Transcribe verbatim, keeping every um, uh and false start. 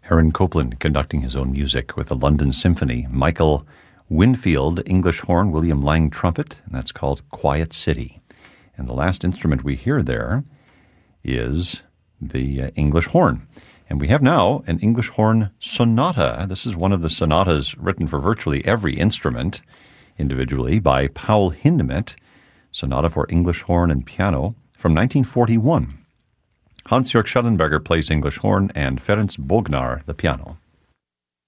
Aaron Copland conducting his own music with the London Symphony. Michael Winfield, English horn, William Lang, trumpet, and that's called Quiet City. And the last instrument we hear there is the uh, English horn. And we have now an English horn sonata. This is one of the sonatas written for virtually every instrument individually by Paul Hindemith, Sonata for English horn and piano from nineteen forty-one. Hans-Jörg Schellenberger plays English horn and Ferenc Bognár the piano.